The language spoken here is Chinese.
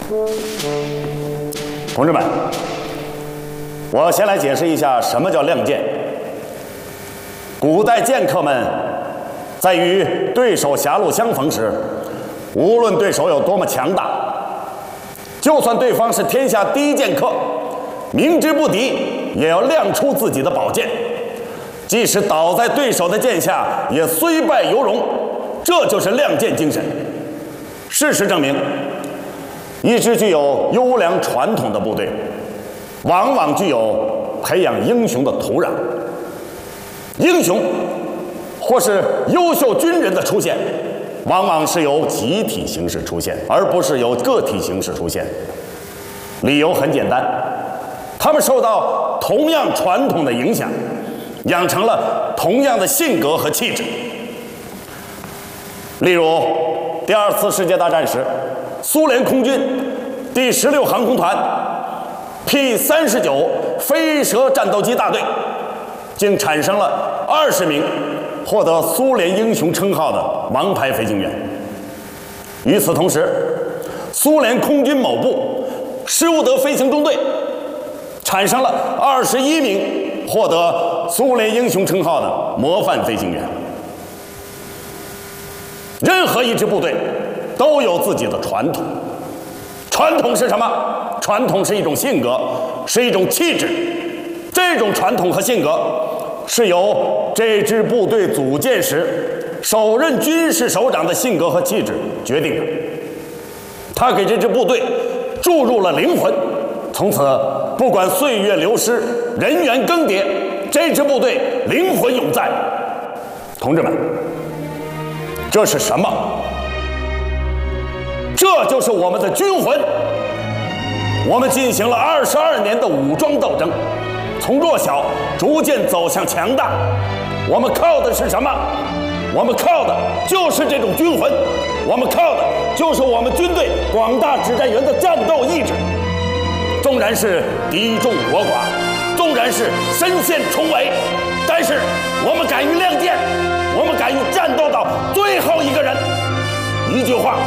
同志们，我先来解释一下什么叫亮剑。古代剑客们在与对手狭路相逢时，无论对手有多么强大，就算对方是天下第一剑客，明知不敌，也要亮出自己的宝剑，即使倒在对手的剑下，也虽败犹荣。这就是亮剑精神。事实证明，一支具有优良传统的部队，往往具有培养英雄的土壤。英雄或是优秀军人的出现，往往是由集体形式出现，而不是由个体形式出现。理由很简单，他们受到同样传统的影响，养成了同样的性格和气质。例如，第二次世界大战时，苏联空军第16航空团 P-39飞蛇战斗机大队，竟产生了20名获得苏联英雄称号的王牌飞行员。与此同时，苏联空军某部施乌德飞行中队产生了21名获得苏联英雄称号的模范飞行员。任何一支部队都有自己的传统，传统是什么？传统是一种性格，是一种气质。这种传统和性格是由这支部队组建时首任军事首长的性格和气质决定的。他给这支部队注入了灵魂，从此不管岁月流失，人员更迭，这支部队灵魂永在。同志们，这是什么？这就是我们的军魂。我们进行了22年的武装斗争，从弱小逐渐走向强大。我们靠的是什么？我们靠的就是这种军魂，我们靠的就是我们军队广大指战员的战斗意志。纵然是敌众我寡，纵然是身陷重围，但是我们敢于亮剑，我们敢于战斗到最后一个人。一句话，